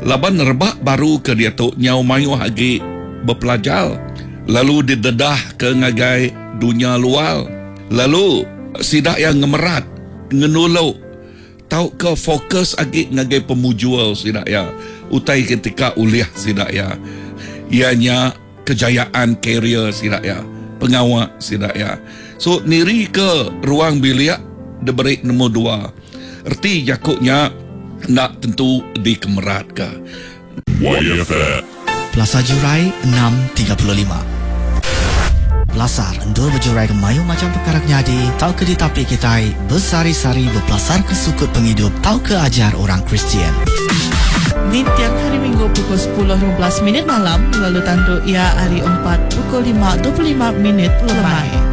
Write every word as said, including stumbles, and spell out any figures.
Laban rebak baru ke dia tu nyau mayu hagi berpelajar. Lalu didedah ke ngagai dunia luar. Lalu sidak yang ngemerat, ngenuluk. Tau ke fokus agi ngagai pemujual sidak ya. Utai ketika uliah sidak ya. Ianya kejayaan karier sidak ya. Pengawak sidak ya. So niri ke ruang bilik diberi nombor dua. Erti jakuknya nak tentu dikemerat ke. Y F M Plaza Jurai enam tiga puluh lima. Pelasar endul berjurai ke mayu macam perkara nyadi. Tau ke di tapi kita bersari-sari berpelasar ke sukut penghidup. Tau ke ajar orang Kristian. Di tiap hari Minggu pukul sepuluh lima belas minit malam. Lalu tandu ia hari empat pukul lima dua puluh lima minit lemai.